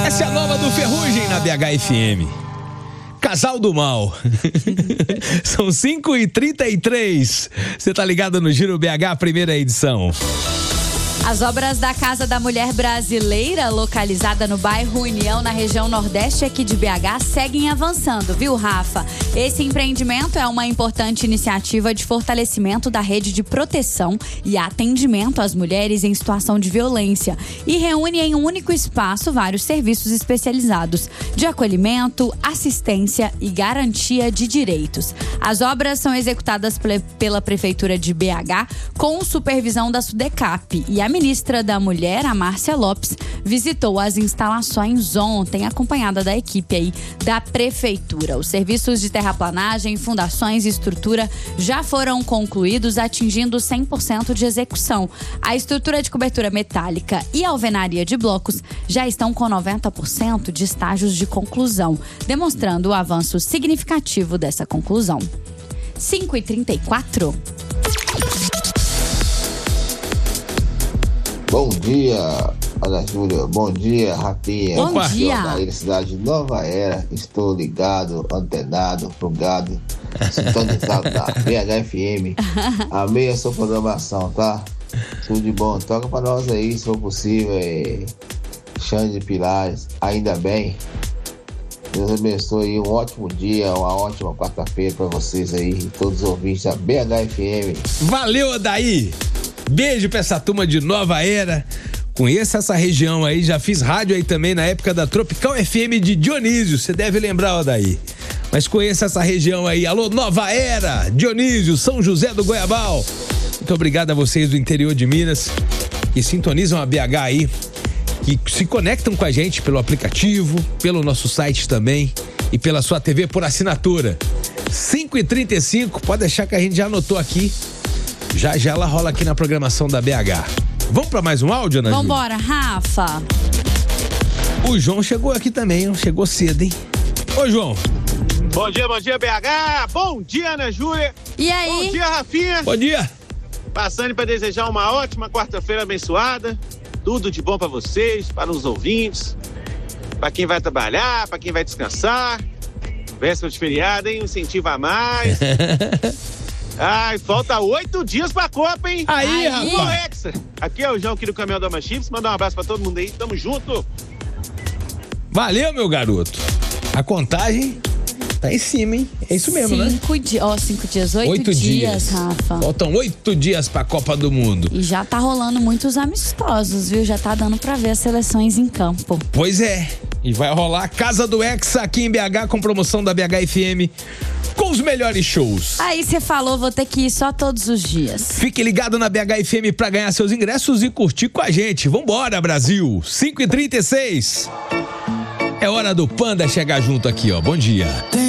Essa é a nova do Ferrugem na BH-FM. Casal do Mal. São 5h33. Você tá ligado no Giro BH, primeira edição. As obras da Casa da Mulher Brasileira, localizada no bairro União, na região nordeste aqui de BH, seguem avançando, viu, Rafa? Esse empreendimento é uma importante iniciativa de fortalecimento da rede de proteção e atendimento às mulheres em situação de violência e reúne em um único espaço vários serviços especializados de acolhimento, assistência e garantia de direitos. As obras são executadas pela Prefeitura de BH com supervisão da SUDECAP e a ministra da Mulher, a Márcia Lopes, visitou as instalações ontem, acompanhada da equipe aí da Prefeitura. Os serviços de terraplanagem, fundações e estrutura já foram concluídos, atingindo 100% de execução. A estrutura de cobertura metálica e a alvenaria de blocos já estão com 90% de estágios de conclusão, demonstrando o avanço significativo dessa conclusão. 5h34. Bom dia, Ana Júlia. Bom dia, Rafinha. Bom dia. Da cidade de Nova Era. Estou ligado, antenado, plugado, sintonizado na BH-FM. Amei a sua programação, tá? Tudo de bom. Toca pra nós aí, se for possível. Xande de Pilares. Ainda bem. Deus abençoe. Um ótimo dia, uma ótima quarta-feira pra vocês aí, todos os ouvintes da BH-FM. Valeu, Adaí! Beijo pra essa turma de Nova Era. Conheço essa região aí, já fiz rádio aí também na época da Tropical FM de Dionísio, você deve lembrar, daí. Mas conheço essa região aí. Alô, Nova Era, Dionísio, São José do Goiabal. Muito obrigado a vocês do interior de Minas que sintonizam a BH aí, que se conectam com a gente pelo aplicativo, pelo nosso site também e pela sua TV por assinatura. 5h35, pode deixar que a gente já anotou aqui. Já ela rola aqui na programação da BH. Vamos pra mais um áudio, Ana Júlia? Vambora, Rafa. O João chegou aqui também, chegou cedo, hein? Ô, João. Bom dia, BH. Bom dia, Ana Júlia. E aí? Bom dia, Rafinha. Bom dia. Passando para desejar uma ótima quarta-feira abençoada. Tudo de bom para vocês, para os ouvintes, para quem vai trabalhar, para quem vai descansar. Véspera de feriado, hein? Um incentivo a mais. Ai, falta 8 dias pra Copa, hein? Aí, rapaz. Hexa. Aqui é o João aqui do Caminhão da Chips. Mandar um abraço pra todo mundo aí. Tamo junto. Valeu, meu garoto. A contagem tá em cima, hein? É isso mesmo, 5 dias, 8 dias, Rafa. Faltam 8 dias pra Copa do Mundo. E já tá rolando muitos amistosos, viu? Já tá dando pra ver as seleções em campo. Pois é. E vai rolar a Casa do Hexa aqui em BH com promoção da BH-FM com os melhores shows. Aí você falou, vou ter que ir só todos os dias. Fique ligado na BH-FM pra ganhar seus ingressos e curtir com a gente. Vambora, Brasil. 5h36. É hora do Panda chegar junto aqui, ó. Bom dia.